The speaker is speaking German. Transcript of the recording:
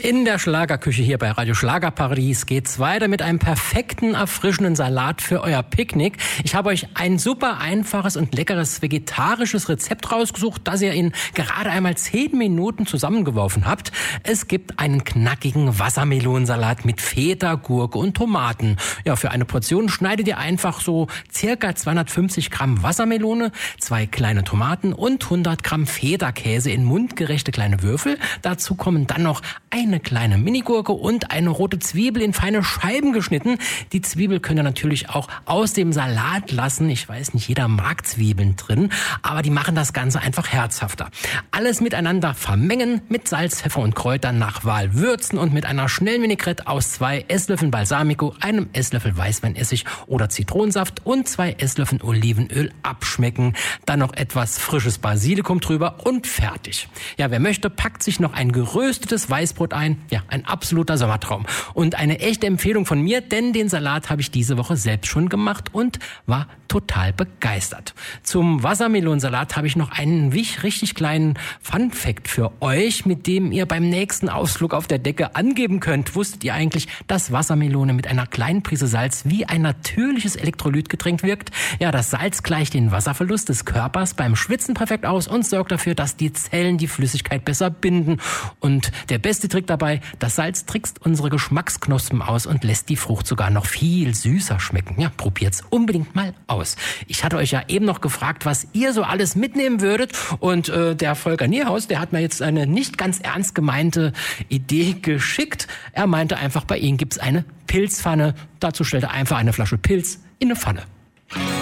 In der Schlagerküche hier bei Radio Schlagerparadies geht's weiter mit einem perfekten, erfrischenden Salat für euer Picknick. Ich habe euch ein super einfaches und leckeres vegetarisches Rezept rausgesucht, das ihr in gerade einmal 10 Minuten zusammengeworfen habt. Es gibt einen knackigen Wassermelonensalat mit Feta, Gurke und Tomaten. Ja, für eine Portion schneidet ihr einfach so circa 250 Gramm Wassermelone, 2 kleine Tomaten und 100 Gramm Feta-Käse in mundgerechte kleine Würfel. Dazu kommen dann noch eine kleine Minigurke und eine rote Zwiebel in feine Scheiben geschnitten. Die Zwiebel könnt ihr natürlich auch aus dem Salat lassen. Ich weiß nicht, jeder mag Zwiebeln drin, aber die machen das Ganze einfach herzhafter. Alles miteinander vermengen, mit Salz, Pfeffer und Kräutern nach Wahl würzen und mit einer schnellen Vinaigrette aus 2 Esslöffeln Balsamico, einem Esslöffel Weißweinessig oder Zitronensaft und 2 Esslöffeln Olivenöl abschmecken. Dann noch etwas frisches Basilikum drüber und fertig. Ja, wer möchte, packt sich noch ein geröstetes Weißbrot ein. Ja, ein absoluter Sommertraum. Und eine echte Empfehlung von mir, denn den Salat habe ich diese Woche selbst schon gemacht und war total begeistert. Zum Wassermelonensalat habe ich noch einen richtig kleinen Fun-Fact für euch, mit dem ihr beim nächsten Ausflug auf der Decke angeben könnt. Wusstet ihr eigentlich, dass Wassermelone mit einer kleinen Prise Salz wie ein natürliches Elektrolytgetränk wirkt? Ja, das Salz gleicht den Wasserverlust des Körpers beim Schwitzen perfekt aus und sorgt dafür, dass die Zellen die Flüssigkeit besser binden. Und der beste Trick dabei, das Salz trickst unsere Geschmacksknospen aus und lässt die Frucht sogar noch viel süßer schmecken. Ja, probiert's unbedingt mal aus. Ich hatte euch ja eben noch gefragt, was ihr so alles mitnehmen würdet, und der Volker Nierhaus, der hat mir jetzt eine nicht ganz ernst gemeinte Idee geschickt. Er meinte einfach, bei ihm gibt's eine Pilzpfanne. Dazu stellt er einfach eine Flasche Pilz in eine Pfanne.